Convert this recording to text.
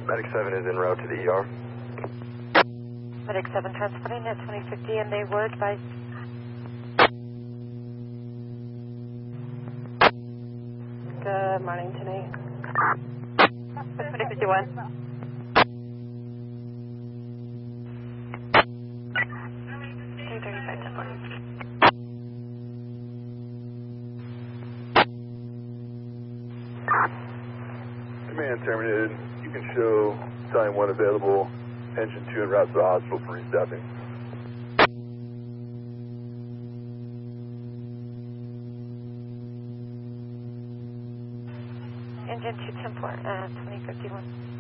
Medic 7 is en route to the ER. Medic 7 transporting at 2050, and they were advised. Good morning, tonight. 2051. Command terminated. You can show Time 1 available. Engine 2 en route to the hospital for restaffing. Engine 2 10 2051.